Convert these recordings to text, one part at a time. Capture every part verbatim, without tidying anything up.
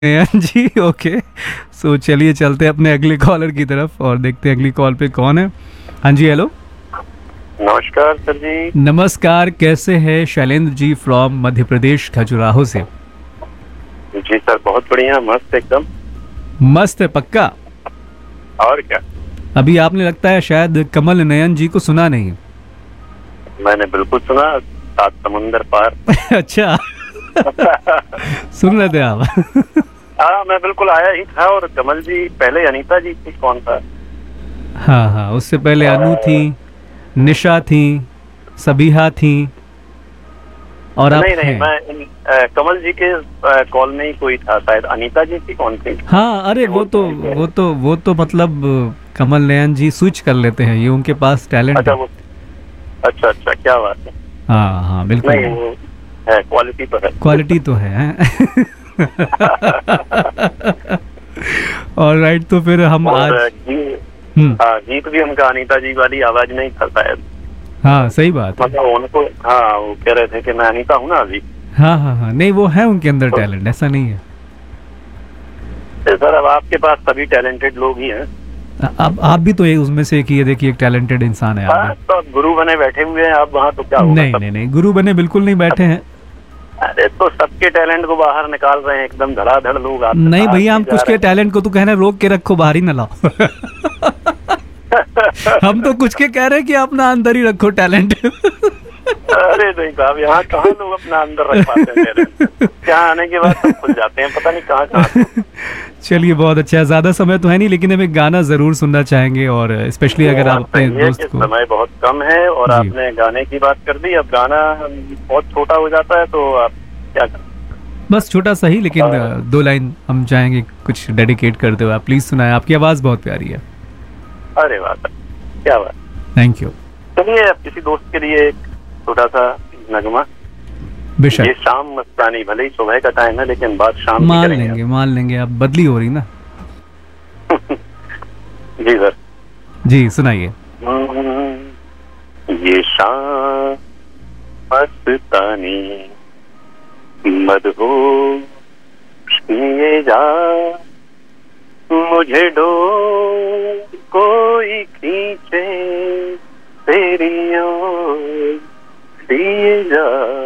नयन जी। Okay, सो चलिए चलते हैं अपने अगले कॉलर की तरफ और देखते हैं अगली कॉल पे कौन है। हाँ जी, हेलो। नमस्कार सर जी। नमस्कार, कैसे हैं? शैलेंद्र जी फ्रॉम मध्य प्रदेश, खजुराहो से। जी सर, बहुत बढ़िया, मस्त एकदम। मस्त है पक्का? और क्या। अभी आपने लगता है शायद कमल नयन जी को सुना नहीं। मैंने बिल्कुल सुना, सात समुंदर पार। अच्छा। सुन रहे थे आप? हाँ, मैं बिल्कुल आया ही था। और कमल जी पहले अनीता जी थी, कौन था? हाँ हाँ, उससे पहले अनु थी, निशा थी, सबीहा थी, और आप नहीं नहीं, हैं। मैं अ, कमल जी के अ, कॉल में ही कोई था शायद। अनीता जी थी, कौन थी? हाँ, अरे वो तो वो तो वो तो मतलब कमल नयन जी स्विच कर लेते हैं, ये उनके पास टैलेंट अच्छा है। वो, अच्छा अच्छा, क्या बात है। हाँ हाँ, बिल्कुल। नहीं, वो है, क्वालिटी तो है। क्वालिटी तो है। और राइट, तो फिर हम और आज जी, हम्म हाँ, गीत भी उनका अनीता जी वाली आवाज नहीं था शायद। हाँ, सही बात है। मतलब उनको, हाँ, वो कह रहे थे कि मैं अनीता हूँ ना अभी। हाँ हाँ हाँ, नहीं वो है उनके अंदर तो टैलेंट, ऐसा नहीं है। सर, अब आपके पास सभी टैलेंटेड लोग ही हैं। अब आप भी तो एक उसमें से एक ही है, देखिए एक टैलेंटेड इंसान है आप हाँ, भी। तो अब गुरु बने बैठे हुए हैं आप वहाँ, तो क्या होगा नहीं सब। नहीं नहीं, गुरु बने बिल्कुल नहीं बैठे हैं। अरे तो सबके टैलेंट को बाहर निकाल रहे हैं, एकदम धड़ाधड़ लोग आपके नहीं साथ भैया, में हम जा कुछ के रहे टैलेंट को तो कहना रोक के रखो, बाहर ही न लाओ। हैं। हम तो कुछ के कह रहे हैं कि अपना अंदर ही रखो टैलेंट। अरे नहीं साहब, यहाँ कहाँ लोग अपना अंदर रख पाते हैं टैलेंट। यहाँ आने के बाद सब खुल जाते हैं, पता नहीं कहाँ कहाँ से। चलिए, बहुत अच्छा है। ज्यादा समय तो है नहीं, लेकिन हम एक गाना जरूर सुनना चाहेंगे, और स्पेशली अगर आप अपने सही है दोस्त कि को। समय बहुत कम है और जी। आपने गाने की बात कर दी। अब गाना बहुत छोटा हो जाता है, तो आप क्या करें। बस छोटा सा ही, लेकिन और- अ, दो लाइन हम चाहेंगे कुछ डेडिकेट करते हुए, आप प्लीज सुनाए, आपकी आवाज बहुत प्यारी है। अरे वाह सर, क्या बात। Thank you. चलिए, अब किसी दोस्त के लिए एक छोटा सा नगमा। ये बेशक। शाम मस्तानी, भले ही सुबह का टाइम है लेकिन बात शाम की मान करेंगे लेंगे मान लेंगे, अब बदली हो रही ना। आप। जी सर। जी सुनाइए। ये शाम मस्तानी, मदहोश किए जा, मुझे डोर कोई खींचे तेरी ओर दिए जा।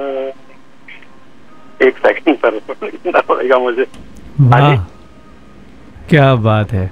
एक सेकंड पर रुकना पड़ेगा मुझे। हाँ वाह, जी। क्या बात है।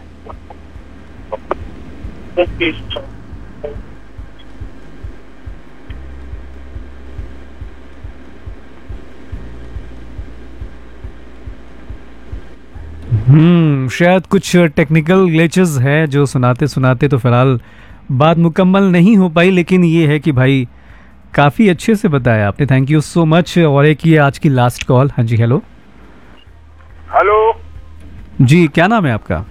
हम्म शायद कुछ टेक्निकल ग्लिचेस है जो सुनाते सुनाते तो फिलहाल बात मुकम्मल नहीं हो पाई, लेकिन ये है कि भाई काफ़ी अच्छे से बताया आपने, थैंक यू सो मच। और एक ये आज की लास्ट कॉल। हाँ जी, हेलो। हेलो जी, क्या नाम है आपका?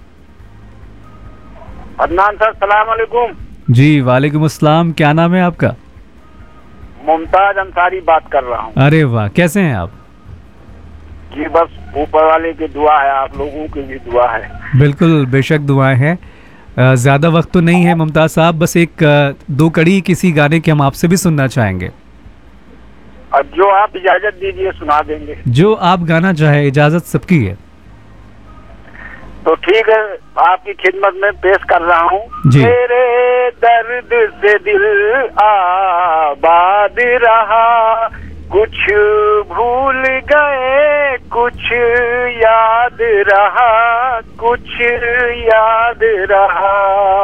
अदनान सर, सलाम अलैकुम। जी वालेकुम अस्सलाम, क्या नाम है आपका? मुमताज अंसारी बात कर रहा हूँ। अरे वाह, कैसे हैं आप? जी बस ऊपर वाले की दुआ है, आप लोगों की भी दुआ है। बिल्कुल, बेशक दुआएं हैं। अ, ज़्यादा वक्त तो नहीं है मुमताज़ साहब, बस एक अ, दो कड़ी किसी गाने की हम आपसे भी सुनना चाहेंगे। अब जो आप इजाजत दीजिए सुना देंगे। जो आप गाना चाहे, इजाज़त सबकी है। तो ठीक है, आपकी खिदमत में पेश कर रहा हूँ। जी। तेरे दर्द से दिल आबाद रहा, कुछ भूल गए कुछ याद रहा, कुछ याद रहा।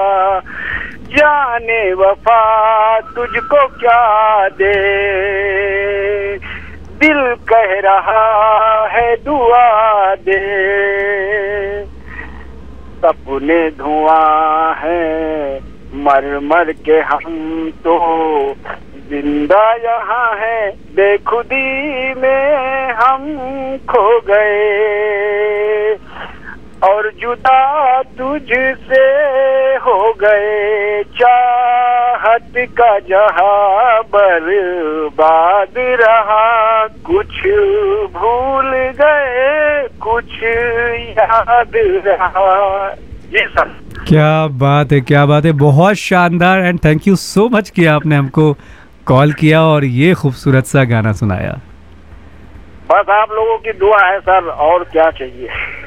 जाने वफा तुझको क्या दे, दिल कह रहा है दुआ दे। सपने धुआं है मर मर के, हम तो जिंदा यहाँ है, बेखुदी में हम खो गए और जुदा तुझसे हो गए। चाहत का जहां बर्बाद रहा, कुछ भूल गए कुछ याद रहा। जी सर। क्या बात है, क्या बात है, बहुत शानदार। And thank you so much कि आपने हमको कॉल किया और ये खूबसूरत सा गाना सुनाया। बस आप लोगों की दुआ है सर, और क्या चाहिए।